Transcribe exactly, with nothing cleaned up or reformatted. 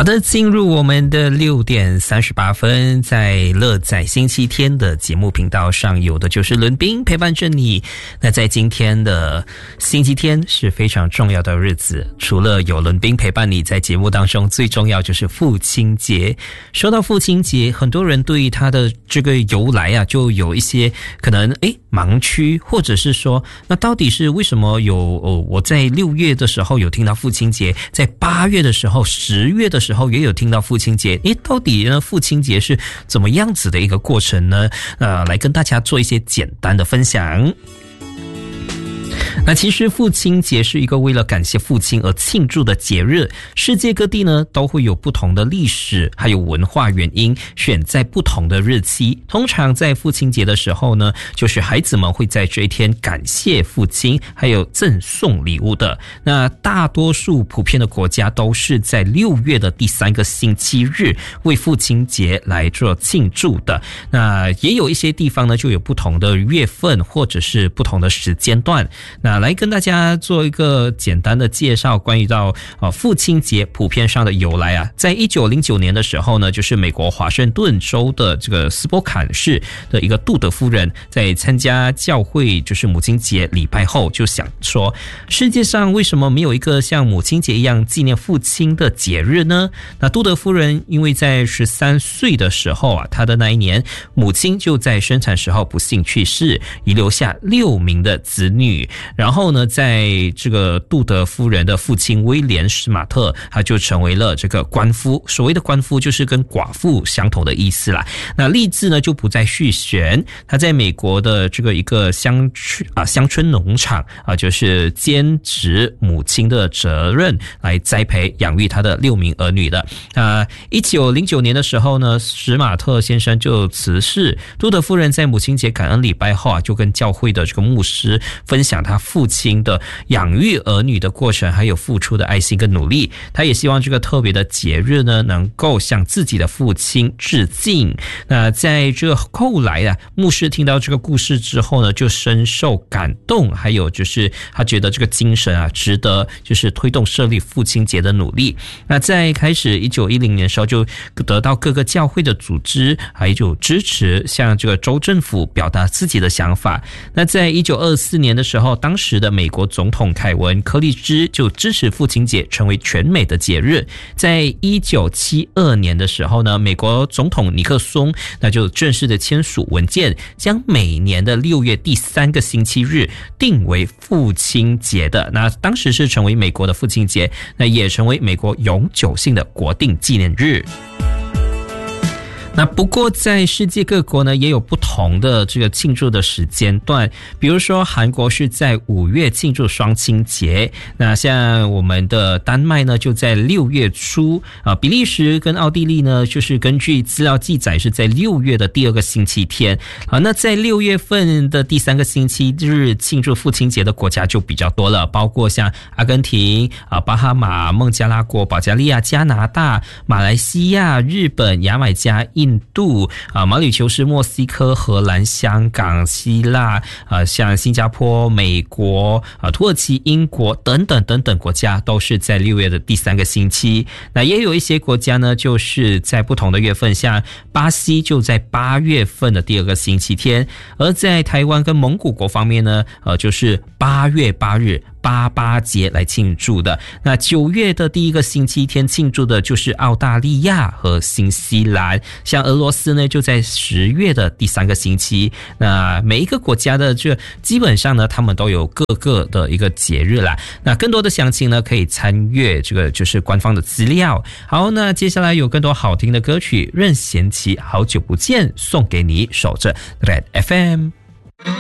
好的，进入我们的六点三十八分，在乐在星期天的节目频道上，有的就是伦宾陪伴着你。那在今天的星期天是非常重要的日子，除了有伦宾陪伴你，在节目当中最重要就是父亲节。说到父亲节，很多人对他的这个由来啊，就有一些可能诶盲区，或者是说，那到底是为什么有哦？我在六月的时候有听到父亲节，在八月的时候、十月的时候也有听到父亲节，诶，到底呢父亲节是怎么样子的一个过程呢？呃，来跟大家做一些简单的分享。那其实父亲节是一个为了感谢父亲而庆祝的节日，世界各地呢都会有不同的历史还有文化原因选在不同的日期。通常在父亲节的时候呢，就是孩子们会在这一天感谢父亲还有赠送礼物的。那大多数普遍的国家都是在六月的第三个星期日为父亲节来做庆祝的。那也有一些地方呢就有不同的月份或者是不同的时间段。那来跟大家做一个简单的介绍，关于到呃父亲节普遍上的由来啊。在一九零九年的时候呢，就是美国华盛顿州的这个斯波坎市的一个杜德夫人，在参加教会就是母亲节礼拜后，就想说，世界上为什么没有一个像母亲节一样纪念父亲的节日呢？那杜德夫人因为在十三岁的时候啊，她的那一年母亲就在生产时候不幸去世，遗留下六名的子女。然后呢，在这个杜德夫人的父亲威廉史马特，他就成为了这个官夫。所谓的官夫就是跟寡妇相同的意思啦。那立志呢就不再续弦，他在美国的这个一个乡村啊乡村农场啊，就是兼职母亲的责任来栽培养育他的六名儿女的。啊，一九零九年的时候呢，史马特先生就辞世。杜德夫人在母亲节感恩礼拜后啊，就跟教会的这个牧师分享他父亲的养育儿女的过程，还有付出的爱心跟努力。他也希望这个特别的节日呢，能够向自己的父亲致敬。那在这个后来啊，牧师听到这个故事之后呢，就深受感动，还有就是他觉得这个精神啊，值得就是推动设立父亲节的努力。那在开始一九一零年的时候，就得到各个教会的组织还有支持，向这个州政府表达自己的想法。那在一九二四年的时候，当时的美国总统凯文·柯立芝就支持父亲节成为全美的节日。在一九七二年的时候呢，美国总统尼克松那就正式的签署文件，将每年的六月第三个星期日定为父亲节的。那当时是成为美国的父亲节，那也成为美国永久性的国定纪念日。那不过在世界各国呢，也有不同的这个庆祝的时间段。比如说韩国是在五月庆祝双亲节，那像我们的丹麦呢就在六月初啊，比利时跟奥地利呢就是根据资料记载是在六月的第二个星期天啊。那在六月份的第三个星期日庆祝父亲节的国家就比较多了，包括像阿根廷啊、巴哈马、孟加拉国、保加利亚、加拿大、马来西亚、日本、牙买加、印度啊、马里求斯、墨西哥、荷兰、香港、希腊啊、像新加坡、美国啊、土耳其、英国等等等等国家都是在六月的第三个星期。那也有一些国家呢，就是在不同的月份，像巴西就在八月份的第二个星期天，而在台湾跟蒙古国方面呢，呃，就是八月八日。八八节来庆祝的。那九月的第一个星期天庆祝的就是澳大利亚和新西兰，像俄罗斯呢就在十月的第三个星期。那每一个国家的这基本上呢，他们都有各个的一个节日啦。那更多的详情呢，可以参阅这个就是官方的资料。好，那接下来有更多好听的歌曲，任贤齐好久不见送给你，守着 Red F M。